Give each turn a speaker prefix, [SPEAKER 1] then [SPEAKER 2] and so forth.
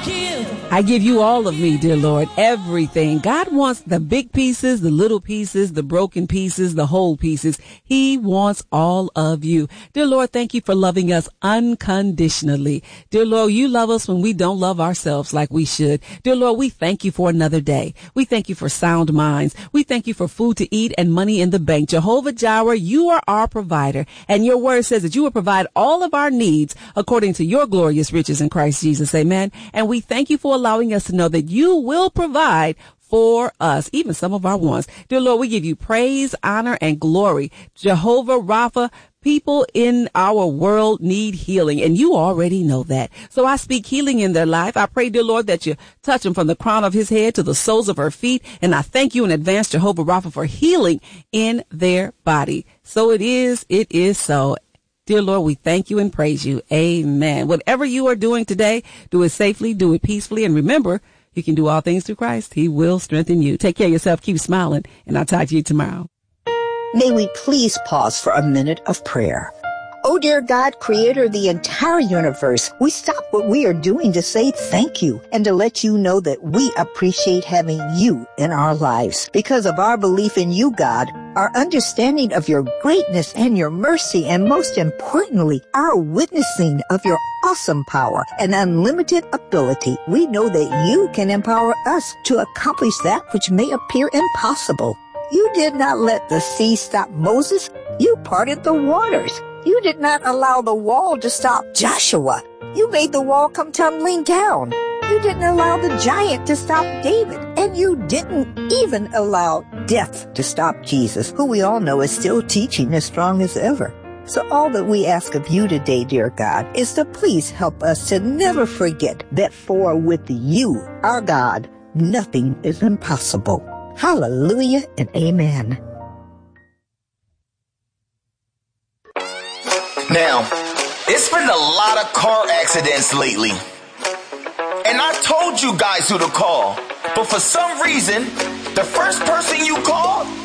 [SPEAKER 1] I give you all of me, dear Lord, everything. God wants the big pieces, the little pieces, the broken pieces, the whole pieces. He wants all of you. Dear Lord, thank you for loving us unconditionally. Dear Lord, you love us when we don't love ourselves like we should. Dear Lord, we thank you for another day. We thank you for sound minds. We thank you for food to eat and money in the bank. Jehovah Jireh, you are our provider. And your word says that you will provide all of our needs according to your glorious riches in Christ Jesus. Amen. And we thank you for allowing us to know that you will provide for us, even some of our wants. Dear Lord, we give you praise, honor, and glory. Jehovah Rapha, people in our world need healing, and you already know that. So I speak healing in their life. I pray, dear Lord, that you touch him from the crown of his head to the soles of her feet. And I thank you in advance, Jehovah Rapha, for healing in their body. So it is so. Dear Lord, we thank you and praise you. Amen. Whatever you are doing today, do it safely, do it peacefully, and remember, you can do all things through Christ. He will strengthen you. Take care of yourself. Keep smiling, and I'll talk to you tomorrow.
[SPEAKER 2] May we please pause for a minute of prayer. Oh, dear God, creator of the entire universe, we stop what we are doing to say thank you and to let you know that we appreciate having you in our lives. Because of our belief in you, God, our understanding of your greatness and your mercy, and most importantly, our witnessing of your awesome power and unlimited ability, we know that you can empower us to accomplish that which may appear impossible. You did not let the sea stop Moses. You parted the waters. You did not allow the wall to stop Joshua. You made the wall come tumbling down. You didn't allow the giant to stop David. And you didn't even allow death to stop Jesus, who we all know is still teaching as strong as ever. So all that we ask of you today, dear God, is to please help us to never forget that for with you, our God, nothing is impossible. Hallelujah and amen.
[SPEAKER 3] Now, it's been a lot of car accidents lately. And I told you guys who to call. But for some reason, the first person you called